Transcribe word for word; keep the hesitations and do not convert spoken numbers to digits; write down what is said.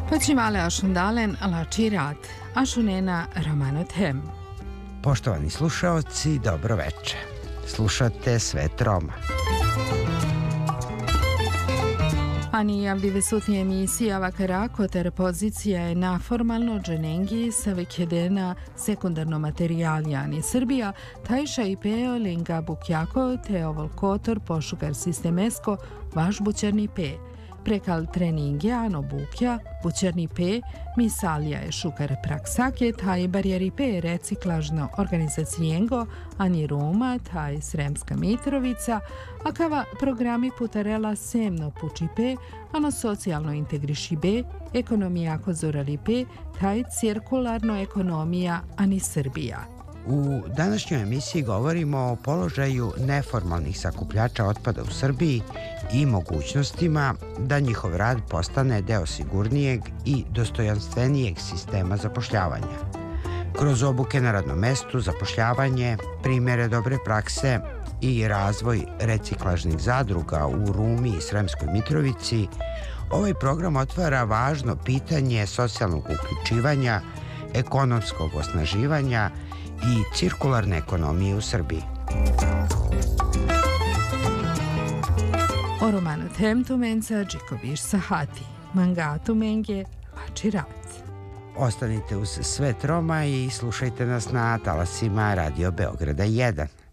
Pacimale ašundalen lači rat, ašunena ramanothem. Poštovani slušaoci, dobro veče. Slušate Svet Roma. Ani avdivesutni emisija vakarako ter pozicija je naformalno dženengi sa vekedena sekundarno materijalijani Srbija, tajša i peo linga bukjako te ovolkotor pošukar sistemesko vaš bućerni pe. Prekal treninge ano bukja, bućerni pe, misalija je šukar praksake, taj barijeri pe reciklažno organizacijengo, ani Roma, taj Sremska Mitrovica, a kava programi putarela semno puči pe, ano socijalno integriši be, ekonomija kozorali pe, taj cirkularno ekonomija, ani Srbija. U današnjoj emisiji govorimo o položaju neformalnih sakupljača otpada u Srbiji i mogućnostima da njihov rad postane deo sigurnijeg i dostojanstvenijeg sistema zapošljavanja. Kroz obuke na radnom mestu, zapošljavanje, primjere dobre prakse i razvoj reciklažnih zadruga u Rumi i Sremskoj Mitrovici, ovaj program otvara važno pitanje socijalnog uključivanja, ekonomskog osnaživanja i cirkularne ekonomije u Srbiji. Oromanothem tumenca džikoviš sahati, mangatu menge lači rat. Ostanite uz Svet Roma i slušajte nas na talasima Radio Beograda jedan.